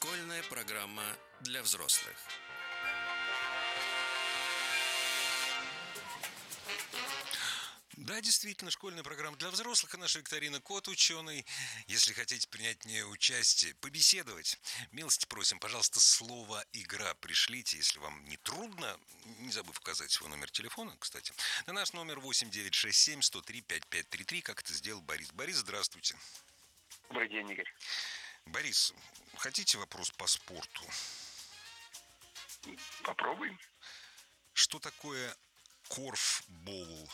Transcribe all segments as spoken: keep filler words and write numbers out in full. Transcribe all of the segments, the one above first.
Школьная программа для взрослых. Да, действительно, школьная программа для взрослых, и наша викторина «Кот ученый». Если хотите принять в ней участие, побеседовать, милости просим, пожалуйста, слово «игра» пришлите, если вам не трудно, не забыв указать свой номер телефона, кстати, на наш номер восемь девятьсот шестьдесят семь сто три пятьдесят пять тридцать три, как это сделал Борис. Борис, здравствуйте. Добрый день, Игорь. Борис, хотите вопрос по спорту? Попробуем. Что такое корфбол?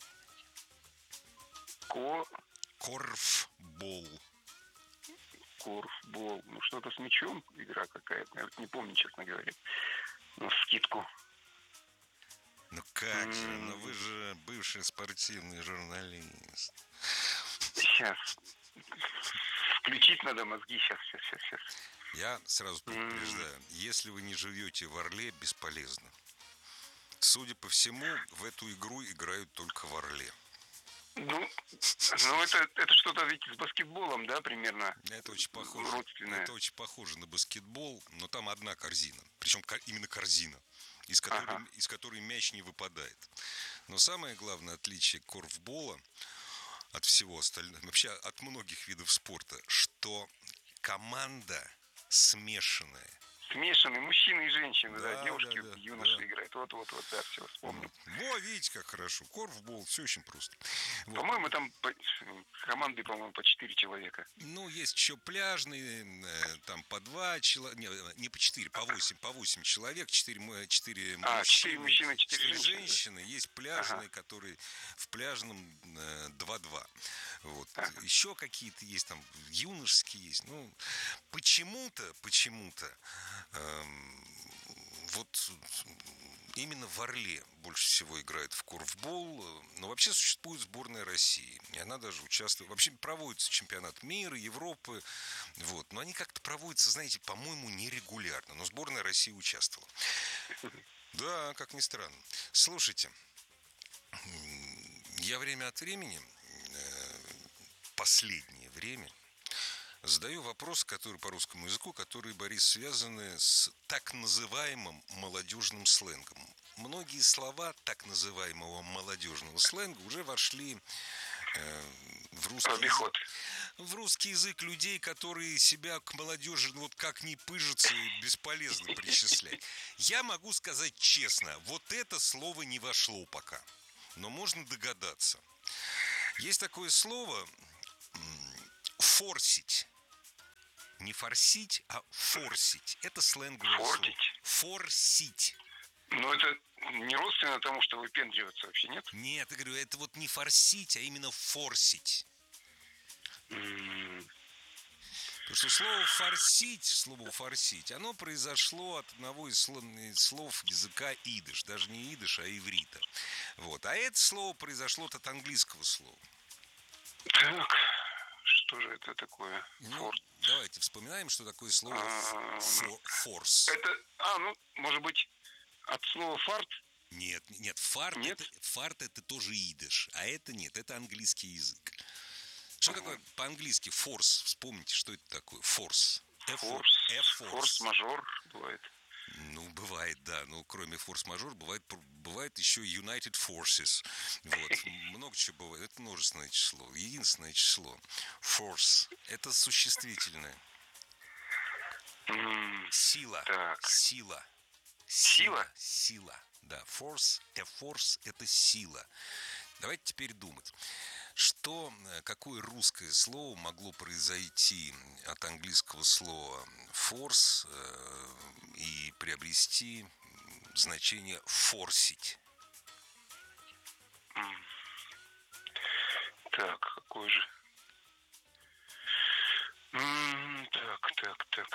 Ко... Корфбол. Корфбол. Ну, что-то с мячом игра какая-то. Я вот не помню, честно говоря. Ну, скидку. Ну как же, ну вы же бывший спортивный журналист. Сейчас. Включить надо мозги. Сейчас, сейчас, сейчас, сейчас. Я сразу предупреждаю, если вы не живете в Орле, бесполезно. Судя по всему, в эту игру играют только в Орле. Ну, ну это, это что-то ведь с баскетболом, да, примерно? Это очень похоже. Родственное. Это очень похоже на баскетбол, но там одна корзина. Причем именно корзина, из которой, Ага. из которой мяч не выпадает. Но самое главное отличие корфбола от всего остального, вообще от многих видов спорта, что команда смешанная. Смешанные мужчины и женщины, да, Да, девушки, да, да, юноши да. играют. Вот-вот-вот, да, все, вспомнил. Во, видите, как хорошо. Корфбол, все очень просто. Вот. По-моему, там по... команды, по-моему, по четыре человека. Ну, есть еще пляжные, э, там по два человека, не, не по четыре, по восемь, по восемь человек, четыре, четыре А, мужчины, четыре мужчины, четыре женщины. женщины. Есть пляжные, Ага. которые в пляжном э, два-два. Вот. Ага. Еще какие-то есть, там, юношеские есть. Ну, почему-то, почему-то, эм, вот именно в Орле больше всего играет в корфбол. Но вообще существует сборная России. И она даже участвует. Вообще проводится чемпионат мира, Европы. Вот. Но они как-то проводятся, знаете, по-моему, нерегулярно. Но сборная России участвовала. Да, как ни странно. Слушайте, я время от времени, последнее время, задаю вопросы, которые по русскому языку, которые, Борис, связаны с так называемым молодежным сленгом. Многие слова так называемого молодежного сленга уже вошли э, в русский Обиход. язык, в русский язык людей, которые себя к молодежи, ну, вот как ни пыжатся, бесполезно причислять. Я могу сказать честно, вот это слово не вошло пока, но можно догадаться. Есть такое слово «форсить». Не форсить, а форсить. Это сленговое слово. Фортить? Форсить. Ну, это не родственно тому, что выпендриваться вообще, нет? Нет, я говорю, это вот не форсить, а именно форсить. М, Потому что слово «форсить», слово «форсить», оно произошло от одного из слов, из слов языка идыш. Даже не идыш, а иврита. Вот. А это слово произошло от английского слова. Так, что же это такое? Ну, Форт. давайте вспоминаем, что такое слово А, фо- «форс». Это, а, ну, может быть, от слова фарт? Нет, нет, фарт, Нет? Это, фарт это тоже идыш, а это нет, это английский язык. Что Ага. такое по-английски форс? Вспомните, что это такое? Форс. Форс. Форс-мажор бывает. Ну, бывает, да. Ну, кроме форс-мажор, бывает, бывает еще United Forces. Вот. Много чего бывает. Это множественное число. Единственное число. Force. Это существительное. М, Сила. Так. Сила. Сила? Сила. Да. Force. A force – это сила. Давайте теперь думать. Что, какое русское слово могло произойти от английского слова force э, и приобрести значение форсить? Так, какой же? М, Так, так, так.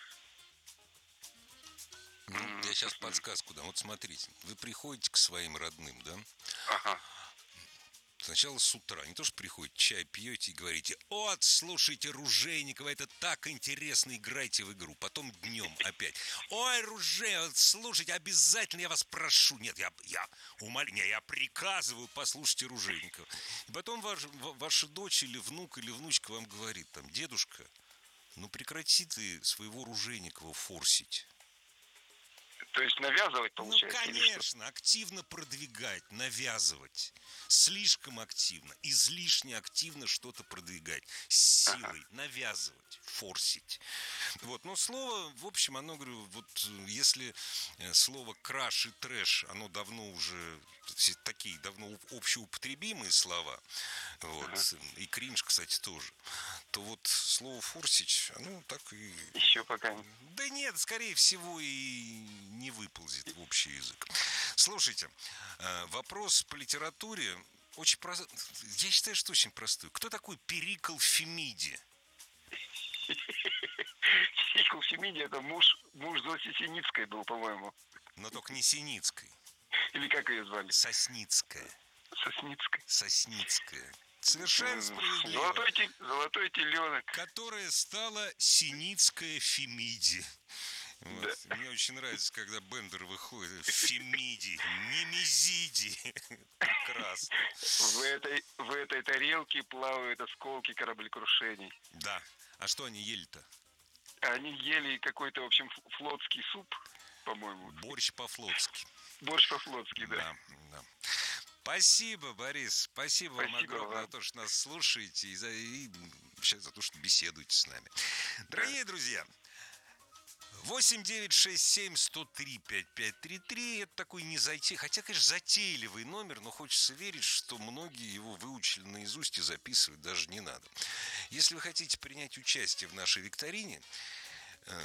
Ну, я сейчас подсказку дам. Вот смотрите, вы приходите к своим родным, да? Ага. Сначала с утра, не то что приходите, чай пьете и говорите: «Вот, слушайте Ружейникова, это так интересно, играйте в игру». Потом днем опять: «Ой, Ружей, вот слушайте, обязательно я вас прошу». Нет, я, я умоляю, не, я приказываю, послушайте Ружейникова. И потом ваш, ваша дочь или внук или внучка вам говорит там: «Дедушка, ну прекрати ты своего Ружейникова форсить. То есть навязывать, Ну, получается? или что? конечно, активно продвигать, навязывать. Слишком активно, излишне активно что-то продвигать. С Ага. силой навязывать, форсить. Вот, но слово, в общем, оно, говорю, вот э, если э, слово краш и трэш, оно давно уже, все такие давно об- общеупотребимые слова, вот, и кринж, кстати, тоже, то вот слово форсить, оно так и... Еще пока не. Да нет, скорее всего, и не выползет в общий язык. Слушайте, э, вопрос по литературе очень простой. Я считаю, что очень простой. Кто такой Перикл Фемиди? Сикл Фемиди — это муж, муж Зоси Синицкой был, по-моему. Но только не Синицкой. Или как ее звали? Сосницкая. Сосницкой. Сосницкая. Совершенно справедливо. Золотой, те- золотой теленок. Которая стала Синицкая Фемиди. Вот. Мне очень нравится, когда Бендер выходит. Фемиди, Немезиди. Прекрасно. В этой, в этой тарелке плавают осколки кораблекрушений. Да. А что они ели-то? Они ели какой-то, в общем, ф- флотский суп, по-моему. Борщ по-флотски. Борщ по-флотски, да. Да, да. Спасибо, Борис. Спасибо, вам Спасибо огромное вам. за то, что нас слушаете и за, и вообще за то, что беседуете с нами. Дорогие друзья, восемь девять шесть семь сто три пять пять три три. Это такой не зайти, хотя, конечно, затейливый номер, но хочется верить, что многие его выучили наизусть и записывать даже не надо. Если вы хотите принять участие в нашей викторине, э,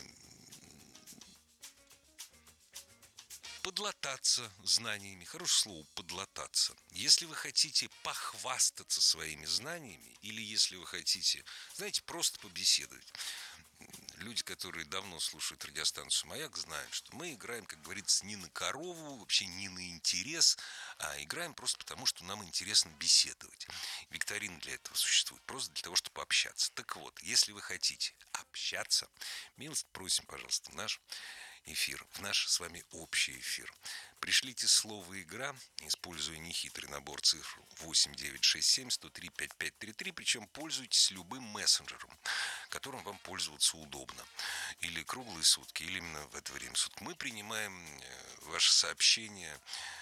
подлататься знаниями, хорошее слово, подлататься. Если вы хотите похвастаться своими знаниями, или если вы хотите, знаете, просто побеседовать. Люди, которые давно слушают радиостанцию «Маяк», знают, что мы играем, как говорится, не на корову, вообще не на интерес, а играем просто потому, что нам интересно беседовать. Викторина для этого существует, просто для того, чтобы общаться. Так вот, если вы хотите общаться, милость просим, пожалуйста, в наш эфир, в наш с вами общий эфир. Пришлите слово «игра», используя нехитрый набор цифр восемь девять шесть семь сто три пять пять три три, причем пользуйтесь любым мессенджером, которым вам пользоваться удобно. Или круглые сутки, или именно в это время суток. Мы принимаем ваши сообщения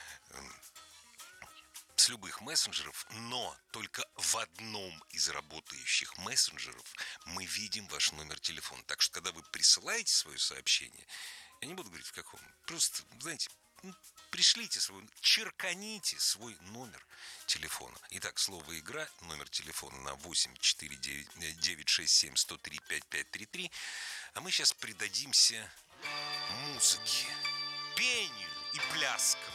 с любых мессенджеров, но только в одном из работающих мессенджеров мы видим ваш номер телефона. Так что, когда вы присылаете свое сообщение, я не буду говорить в каком, просто, знаете, пришлите свой, черканите свой номер телефона. Итак, слово «игра», номер телефона на восемь четыре девять шесть семь сто три пять пять три три. А мы сейчас предадимся музыке, пению и пляскам.